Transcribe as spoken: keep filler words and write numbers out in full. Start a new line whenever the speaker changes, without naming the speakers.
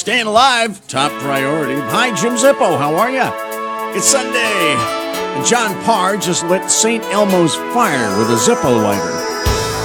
Staying alive, top priority. Hi, Jim Zippo. How are ya? It's Sunday, and John Parr just lit Saint Elmo's fire with a Zippo lighter.